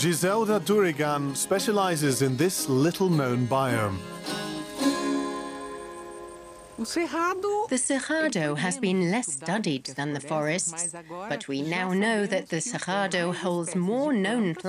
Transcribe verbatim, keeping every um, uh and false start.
Giselda Durigan specializes in this little-known biome. The Cerrado has been less studied than the forests, but we now know that the Cerrado holds more known plants